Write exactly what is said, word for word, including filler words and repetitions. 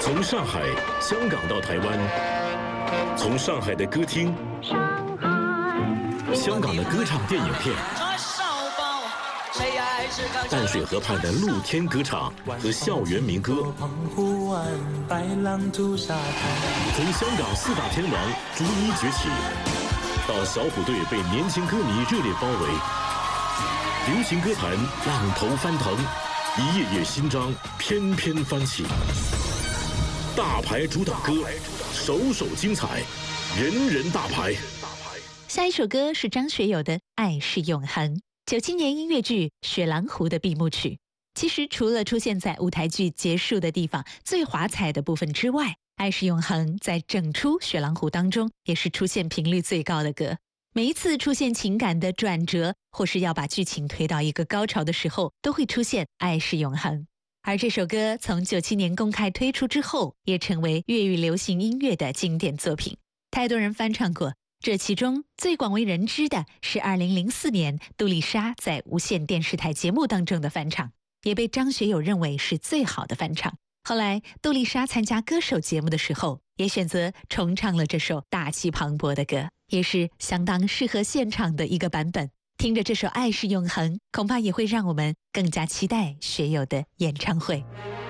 从上海、香港到台湾，从上海的歌厅、香港的歌唱电影片，淡水河畔的露天歌场和校园民歌，从香港四大天王逐一崛起，到小虎队被年轻歌迷热烈包围，流行歌坛浪头翻腾，一页页新章翩翩翻起。大牌主打歌，首首精彩，人人大牌。 下一首歌是张学友的《爱是永恒》，九七年音乐剧《雪狼湖》的闭幕曲。其实除了出现在舞台剧结束的地方最华彩的部分之外，《爱是永恒》在整出《雪狼湖》当中也是出现频率最高的歌。每一次出现情感的转折，或是要把剧情推到一个高潮的时候，都会出现《爱是永恒》。而这首歌从九七年公开推出之后，也成为粤语流行音乐的经典作品，太多人翻唱过。这其中最广为人知的是二零零四年杜丽莎在无线电视台节目当中的翻唱，也被张学友认为是最好的翻唱。后来杜丽莎参加歌手节目的时候，也选择重唱了这首大气磅礴的歌，也是相当适合现场的一个版本。听着这首《爱是永恒》，恐怕也会让我们更加期待学友的演唱会。